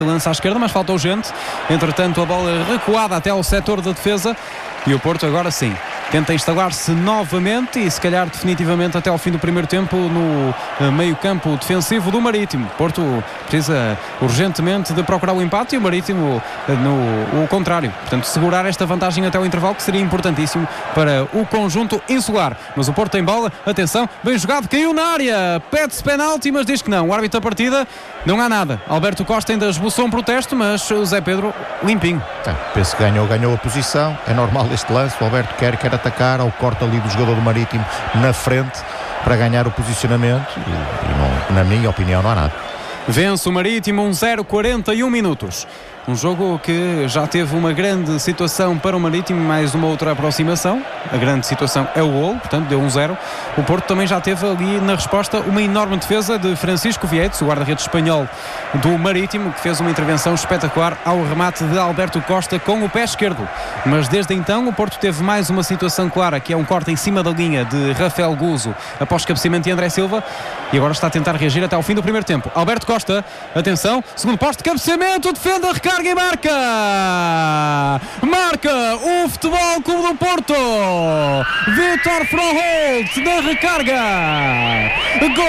lança à esquerda, mas faltou gente. Entretanto, a bola recuada até ao setor da defesa. E o Porto agora sim tenta instalar-se novamente e se calhar definitivamente até ao fim do primeiro tempo no meio campo defensivo do Marítimo. Porto precisa urgentemente de procurar o empate e o Marítimo o contrário. Portanto, segurar esta vantagem até o intervalo, que seria importantíssimo para o conjunto insular. Mas o Porto tem bola, atenção, bem jogado, caiu na área, pede-se penalti, mas diz que não. O árbitro da partida, não há nada. Alberto Costa ainda esboçou um protesto, mas o Zé Pedro limpinho. Penso que ganhou a posição, é normal este lance, o Alberto quer atacar ao corte ali do jogador do Marítimo na frente para ganhar o posicionamento e não, na minha opinião, não há nada. Vence o Marítimo 1-0, 41 minutos. Um jogo que já teve uma grande situação para o Marítimo, mais uma outra aproximação. A grande situação é o gol, portanto deu 1-0. O Porto também já teve ali na resposta uma enorme defesa de Francisco Vietes, o guarda-redes espanhol do Marítimo, que fez uma intervenção espetacular ao remate de Alberto Costa com o pé esquerdo. Mas desde então o Porto teve mais uma situação clara, que é um corte em cima da linha de Rafael Guzo após cabeceamento de André Silva, e agora está a tentar reagir até ao fim do primeiro tempo. Alberto Costa, atenção, segundo poste, cabeceamento, defende a recarga e marca o Futebol Clube do Porto. Vítor Froholt na recarga, gol!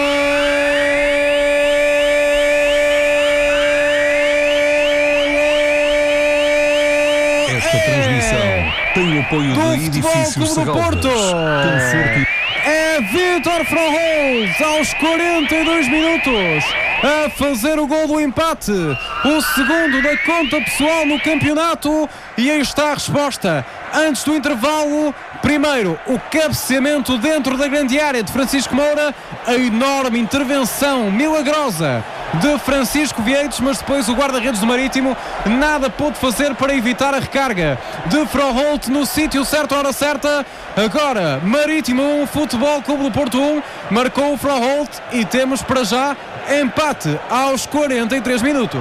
Esta transmissão tem o apoio do Edifício Serralves. Conforto. É Vítor Froholt aos 42 minutos a fazer o gol do empate, o segundo da conta pessoal no campeonato, e aí está a resposta. Antes do intervalo, primeiro o cabeceamento dentro da grande área de Francisco Moura, a enorme intervenção milagrosa de Francisco Vietes, mas depois o guarda-redes do Marítimo nada pôde fazer para evitar a recarga de Froholt no sítio certo, hora certa. Agora Marítimo 1, Futebol Clube do Porto 1, marcou o Froholt e temos para já empate aos 43 minutos.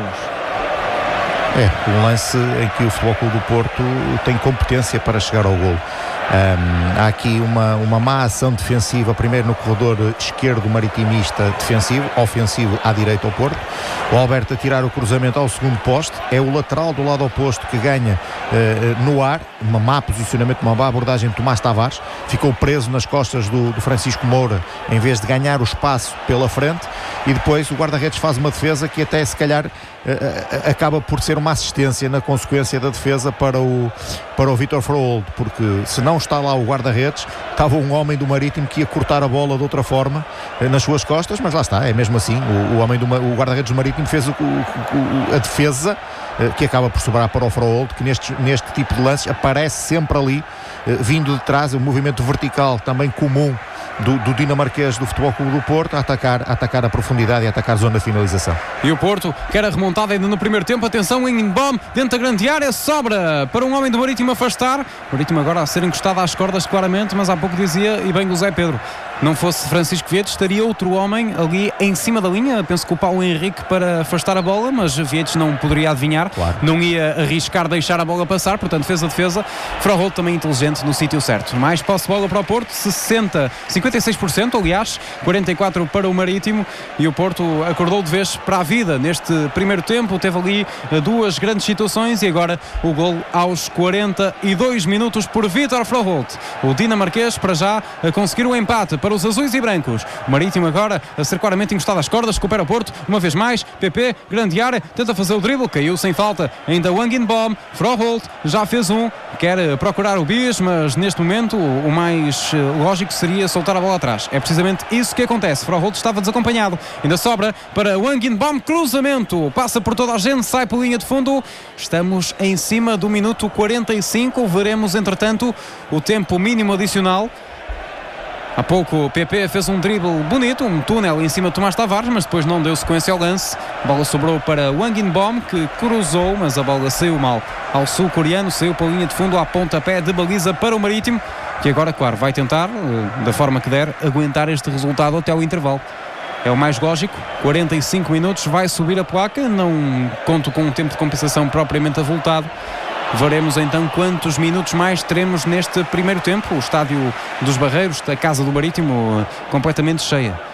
É um lance em que o Futebol Clube do Porto tem competência para chegar ao golo. Há aqui uma má ação defensiva, primeiro no corredor esquerdo maritimista defensivo, ofensivo à direita ao Porto. O Alberto a tirar o cruzamento ao segundo poste, é o lateral do lado oposto que ganha no ar, uma má posicionamento, uma má abordagem de Tomás Tavares, ficou preso nas costas do Francisco Moura em vez de ganhar o espaço pela frente, e depois o guarda-redes faz uma defesa que até se calhar acaba por ser uma assistência na consequência da defesa para o Vítor Froholt, porque se não está lá o guarda-redes, estava um homem do Marítimo que ia cortar a bola de outra forma nas suas costas, mas lá está, é mesmo assim, o guarda-redes do Marítimo fez a defesa que acaba por sobrar para o Froholt, que neste tipo de lances aparece sempre ali, vindo de trás, um movimento vertical também comum do dinamarquês do Futebol Clube do Porto, a atacar a profundidade e a atacar a zona de finalização. E o Porto quer a remontada ainda no primeiro tempo. Atenção, Ingbom dentro da grande área, sobra para um homem do Marítimo afastar. O Marítimo agora a ser encostado às cordas claramente, mas há pouco dizia, e bem o Zé Pedro, não fosse Francisco Vietes, estaria outro homem ali em cima da linha, penso que o Paulo Henrique, para afastar a bola, mas Vietes não poderia adivinhar, claro. Não ia arriscar deixar a bola passar, portanto fez a defesa. Froholt também inteligente no sítio certo. Mais posse de bola para o Porto, 56%, aliás, 44% para o Marítimo, e o Porto acordou de vez para a vida neste primeiro tempo, teve ali duas grandes situações, e agora o gol aos 42 minutos por Vítor Froholt, o dinamarquês, para já a conseguir o empate para os azuis e brancos. O Marítimo agora a ser claramente encostado às cordas, recupera o Porto, uma vez mais, PP, grande área, tenta fazer o drible, caiu sem falta, ainda Wangenbaum, Froholt já fez quer procurar o bis, mas neste momento o mais lógico seria soltar a bola atrás. É precisamente isso que acontece. Froholt estava desacompanhado, ainda sobra para Wangenbaum, cruzamento, passa por toda a gente, sai pela linha de fundo. Estamos em cima do minuto 45, veremos entretanto o tempo mínimo adicional. Há pouco o PP fez um drible bonito, um túnel em cima de Tomás Tavares, mas depois não deu sequência ao lance. A bola sobrou para Wangenbaum, que cruzou, mas a bola saiu mal ao sul-coreano, saiu pela linha de fundo a pontapé de baliza para o Marítimo, que agora, claro, vai tentar, da forma que der, aguentar este resultado até ao intervalo. É o mais lógico, 45 minutos, vai subir a placa, não conto com um tempo de compensação propriamente avultado. Veremos então quantos minutos mais teremos neste primeiro tempo. O estádio dos Barreiros, da Casa do Marítimo, completamente cheia.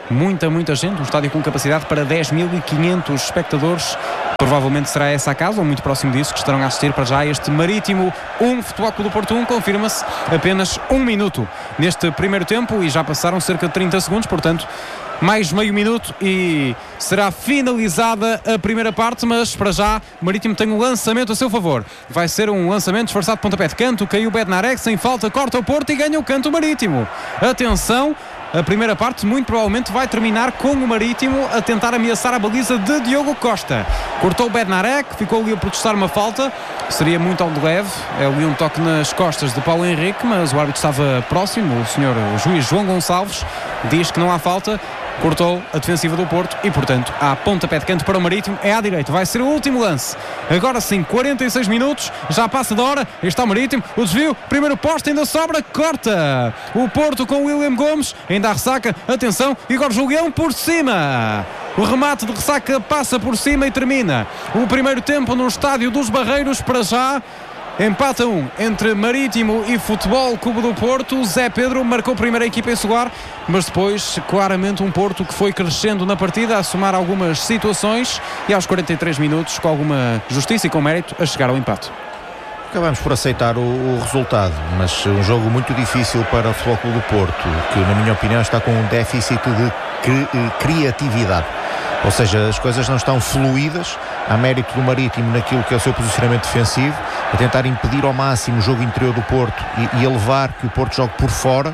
muita gente, um estádio com capacidade para 10.500 espectadores. Provavelmente será essa a casa, ou muito próximo disso, que estarão a assistir para já este Marítimo 1, Futebol Clube do Porto 1. Confirma-se apenas 1 minuto neste primeiro tempo e já passaram cerca de 30 segundos, portanto mais meio minuto e será finalizada a primeira parte, mas para já o Marítimo tem um lançamento a seu favor. Vai ser um lançamento disfarçado de pontapé de canto, caiu Bednarek, sem falta, corta o Porto e ganha o canto o Marítimo. Atenção, a primeira parte muito provavelmente vai terminar com o Marítimo a tentar ameaçar a baliza de Diogo Costa. Cortou o Bednarek, ficou ali a protestar uma falta, seria muito ao de leve, é ali um toque nas costas de Paulo Henrique, mas o árbitro estava próximo, o juiz João Gonçalves diz que não há falta. Cortou a defensiva do Porto e, portanto, há pontapé de canto para o Marítimo. É à direita, vai ser o último lance. Agora sim, 46 minutos, já passa da hora. Está o Marítimo, o desvio, primeiro poste, ainda sobra, corta. O Porto com o William Gomes, ainda a ressaca, atenção, Igor Julião por cima. O remate de ressaca passa por cima e termina o primeiro tempo no Estádio dos Barreiros. Para já, empate 1 entre Marítimo e Futebol Clube do Porto. Zé Pedro marcou a primeira equipa em Solar, mas depois claramente um Porto que foi crescendo na partida, a somar algumas situações e aos 43 minutos, com alguma justiça e com mérito, a chegar ao empate. Acabamos por aceitar o resultado, mas um jogo muito difícil para o Futebol Clube do Porto, que na minha opinião está com um déficit de criatividade. Ou seja, as coisas não estão fluídas, há mérito do Marítimo naquilo que é o seu posicionamento defensivo, a tentar impedir ao máximo o jogo interior do Porto e a levar que o Porto jogue por fora.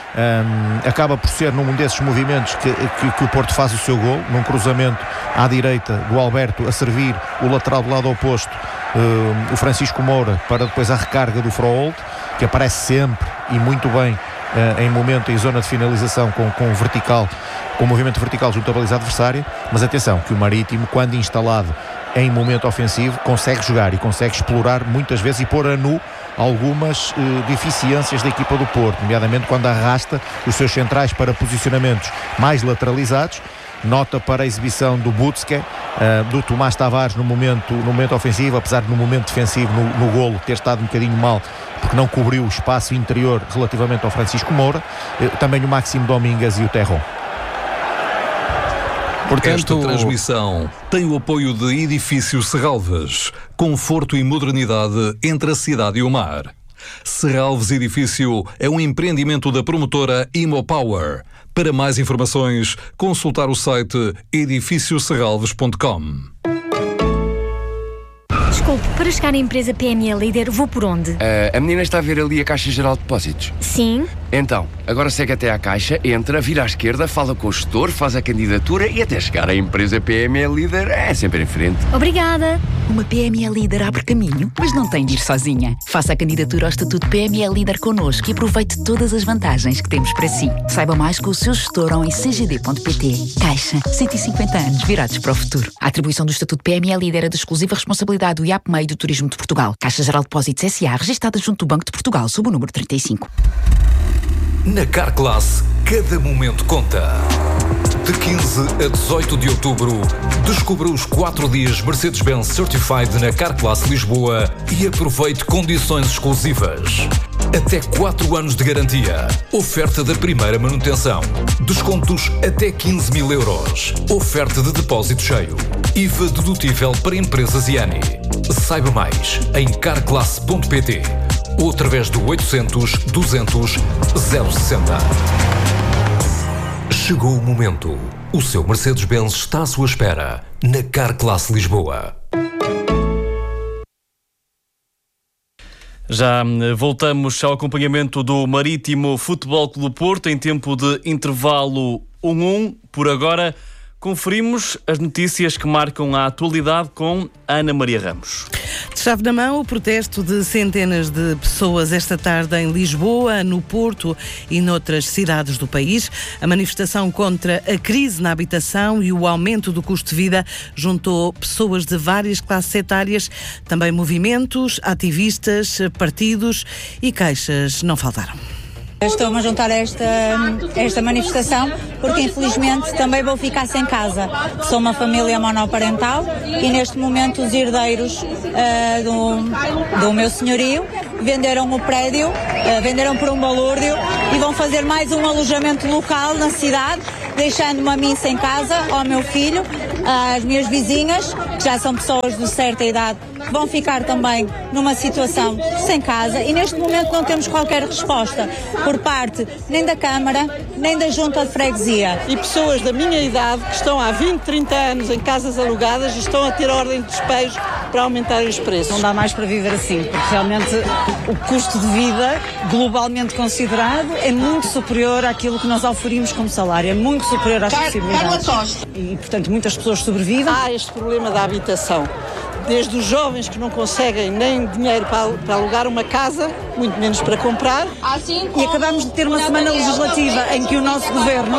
Acaba por ser num desses movimentos que o Porto faz o seu gol, num cruzamento à direita do Alberto a servir o lateral do lado oposto, o Francisco Moura, para depois a recarga do Froholt, que aparece sempre e muito bem em zona de finalização com vertical, com movimento vertical junto à baliza adversária. Mas atenção, que o Marítimo, quando instalado em momento ofensivo, consegue jogar e consegue explorar muitas vezes e pôr a nu algumas deficiências da equipa do Porto, nomeadamente quando arrasta os seus centrais para posicionamentos mais lateralizados. Nota para a exibição do Butzke, do Tomás Tavares no momento ofensivo, apesar de no momento defensivo, no golo, ter estado um bocadinho mal, porque não cobriu o espaço interior relativamente ao Francisco Moura. Também o Máximo Domingues e o Terron. Portanto, esta transmissão tem o apoio de Edifício Serralves, conforto e modernidade entre a cidade e o mar. Serralves Edifício é um empreendimento da promotora Imopower. Para mais informações, consultar o site edifícioserralves.com. Desculpe, para chegar à empresa PME Líder, vou por onde? A menina está a ver ali a Caixa Geral de Depósitos. Sim. Então, agora segue até à Caixa, entra, vira à esquerda, fala com o gestor, faz a candidatura e até chegar à empresa PME Líder é sempre em frente. Obrigada. Uma PME Líder abre caminho, mas não tem de ir sozinha. Faça a candidatura ao Estatuto PME Líder connosco e aproveite todas as vantagens que temos para si. Saiba mais com o seu gestor ou em cgd.pt. Caixa, 150 anos virados para o futuro. A atribuição do Estatuto PME Líder é de exclusiva responsabilidade do IAPMEI do Turismo de Portugal. Caixa Geral de Depósitos S.A. registada junto do Banco de Portugal, sob o número 35. Na Carclass, cada momento conta. De 15 a 18 de outubro, descubra os 4 dias Mercedes-Benz Certified na Carclass Lisboa e aproveite condições exclusivas. Até 4 anos de garantia. Oferta da primeira manutenção. Descontos até 15.000 euros. Oferta de depósito cheio. IVA dedutível para empresas IANI. Saiba mais em carclass.pt ou através do 800 200 060. Chegou o momento. O seu Mercedes-Benz está à sua espera na Carclass Lisboa. Já voltamos ao acompanhamento do Marítimo Futebol Clube do Porto em tempo de intervalo 1-1. Por agora, conferimos as notícias que marcam a atualidade com Ana Maria Ramos. De chave na mão, o protesto de centenas de pessoas esta tarde em Lisboa, no Porto e noutras cidades do país. A manifestação contra a crise na habitação e o aumento do custo de vida juntou pessoas de várias classes etárias, também movimentos, ativistas, partidos e queixas não faltaram. Estou-me a juntar a esta manifestação porque infelizmente também vou ficar sem casa. Sou uma família monoparental e neste momento os herdeiros do meu senhorio venderam o prédio, venderam por um balúrdio e vão fazer mais um alojamento local na cidade deixando-me a mim sem casa, ao meu filho, às minhas vizinhas, que já são pessoas de certa idade, que vão ficar também numa situação sem casa, e neste momento não temos qualquer resposta por parte nem da Câmara, nem da Junta de Freguesia. E pessoas da minha idade que estão há 20, 30 anos em casas alugadas e estão a ter ordem de despejo para aumentarem os preços. Não dá mais para viver assim, porque realmente o custo de vida, globalmente considerado, é muito superior àquilo que nós oferimos como salário, é muito superior às possibilidades. E, portanto, muitas pessoas sobrevivem. Há este problema da habitação. Desde os jovens que não conseguem nem dinheiro para alugar uma casa, muito menos para comprar. E acabamos de ter uma semana legislativa em que o nosso governo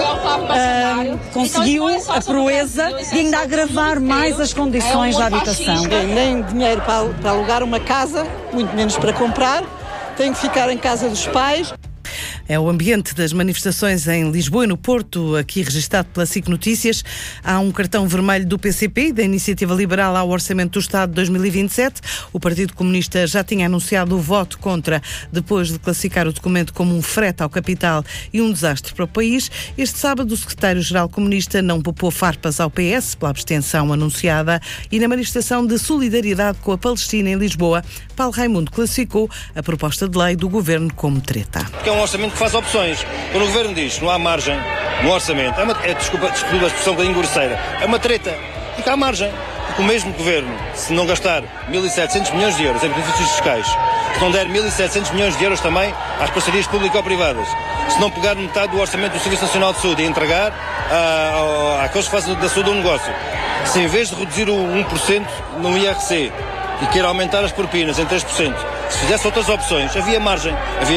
conseguiu a proeza de ainda agravar mais as condições da habitação. Nem dinheiro para alugar uma casa, muito menos para comprar. Tem que ficar em casa dos pais. É o ambiente das manifestações em Lisboa e no Porto, aqui registado pela SIC Notícias. Há um cartão vermelho do PCP, da Iniciativa Liberal, ao Orçamento do Estado de 2027. O Partido Comunista já tinha anunciado o voto contra, depois de classificar o documento como um frete ao capital e um desastre para o país. Este sábado, o secretário-geral comunista não poupou farpas ao PS pela abstenção anunciada, e na manifestação de solidariedade com a Palestina em Lisboa, Paulo Raimundo classificou a proposta de lei do governo como treta. Porque é um orçamento que faz opções. Quando o governo diz que não há margem no orçamento, desculpa a expressão um bocadinho grosseira, é uma treta, porque há margem. Porque o mesmo governo, se não gastar 1.700 milhões de euros em benefícios fiscais, se não der 1.700 milhões de euros também às parcerias público-privadas, se não pegar metade do orçamento do Serviço Nacional de Saúde e entregar àqueles que fazem da saúde um negócio, se em vez de reduzir o 1% no IRC e queira aumentar as propinas em 3%, se fizesse outras opções, havia margem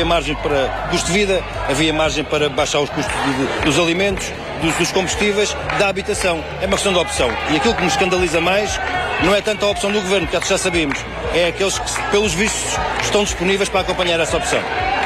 para custo de vida, havia margem para baixar os custos dos alimentos, dos combustíveis, da habitação. É uma questão de opção. E aquilo que nos escandaliza mais não é tanto a opção do governo, que já sabemos, é aqueles que, pelos vistos, estão disponíveis para acompanhar essa opção.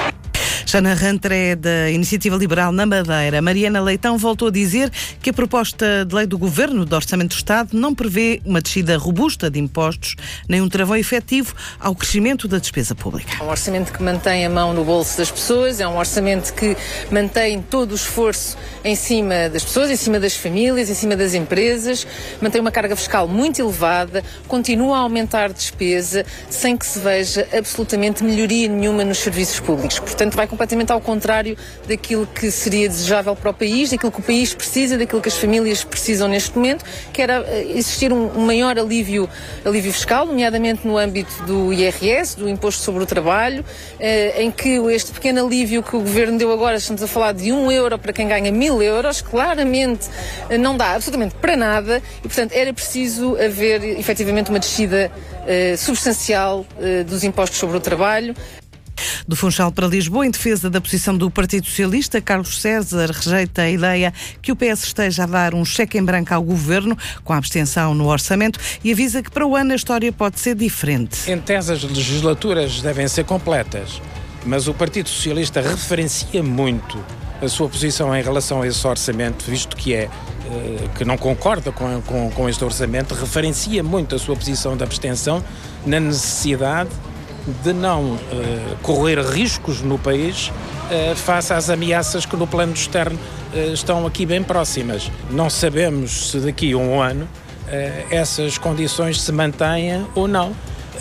Jana Ranter é da Iniciativa Liberal na Madeira. Mariana Leitão voltou a dizer que a proposta de lei do Governo de Orçamento do Estado não prevê uma descida robusta de impostos, nem um travão efetivo ao crescimento da despesa pública. É um orçamento que mantém a mão no bolso das pessoas, é um orçamento que mantém todo o esforço em cima das pessoas, em cima das famílias, em cima das empresas, mantém uma carga fiscal muito elevada, continua a aumentar despesa, sem que se veja absolutamente melhoria nenhuma nos serviços públicos. Portanto, vai completamente ao contrário daquilo que seria desejável para o país, daquilo que o país precisa, daquilo que as famílias precisam neste momento, que era existir um maior alívio fiscal, nomeadamente no âmbito do IRS, do Imposto sobre o Trabalho, em que este pequeno alívio que o Governo deu agora, estamos a falar de €1 para quem ganha 1.000 euros, claramente não dá absolutamente para nada, e portanto era preciso haver efetivamente uma descida substancial dos impostos sobre o trabalho. Do Funchal para Lisboa, em defesa da posição do Partido Socialista, Carlos César rejeita a ideia que o PS esteja a dar um cheque em branco ao Governo com a abstenção no orçamento e avisa que para o ano a história pode ser diferente. Em tese, as legislaturas devem ser completas, mas o Partido Socialista referencia muito a sua posição em relação a esse orçamento, visto que que não concorda com este orçamento, referencia muito a sua posição de abstenção na necessidade de não correr riscos no país face às ameaças que no plano externo estão aqui bem próximas. Não sabemos se daqui a um ano essas condições se mantêm ou não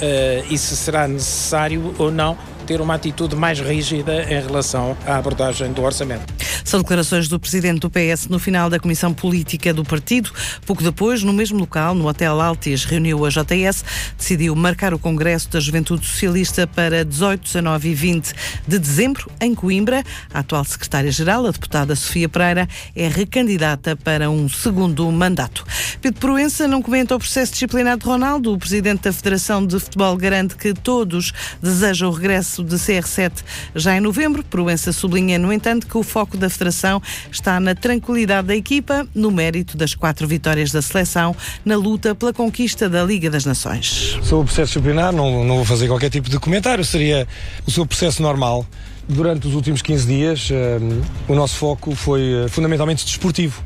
e se será necessário ou não ter uma atitude mais rígida em relação à abordagem do orçamento. São declarações do presidente do PS no final da Comissão Política do Partido. Pouco depois, no mesmo local, no Hotel Altis, reuniu a JS, decidiu marcar o Congresso da Juventude Socialista para 18, 19 e 20 de dezembro, em Coimbra. A atual secretária-geral, a deputada Sofia Pereira, é recandidata para um segundo mandato. Pedro Proença não comenta o processo disciplinar de Ronaldo. O presidente da Federação de Futebol garante que todos desejam o regresso de CR7 já em novembro. Proença sublinha, no entanto, que o foco da Federação está na tranquilidade da equipa, no mérito das 4 vitórias da seleção na luta pela conquista da Liga das Nações. Sobre o processo disciplinar, não vou fazer qualquer tipo de comentário, seria o seu processo normal. Durante os últimos 15 dias, o nosso foco foi fundamentalmente desportivo.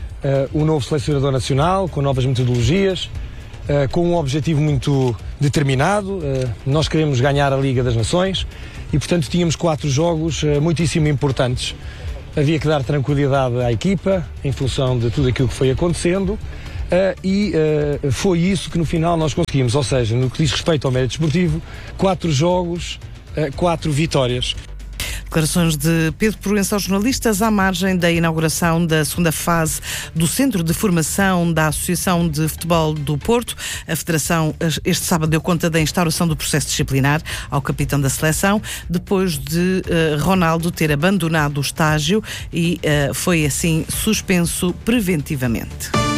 O novo selecionador nacional, com novas metodologias, com um objetivo muito determinado. Nós queremos ganhar a Liga das Nações e, portanto, tínhamos 4 jogos muitíssimo importantes. havia que dar tranquilidade à equipa em função de tudo aquilo que foi acontecendo. E foi isso que no final nós conseguimos, ou seja, no que diz respeito ao mérito desportivo, 4 jogos, 4 vitórias. Declarações de Pedro Proença aos jornalistas à margem da inauguração da segunda fase do Centro de Formação da Associação de Futebol do Porto. A Federação este sábado deu conta da instauração do processo disciplinar ao capitão da seleção, depois de Ronaldo ter abandonado o estágio e foi assim suspenso preventivamente.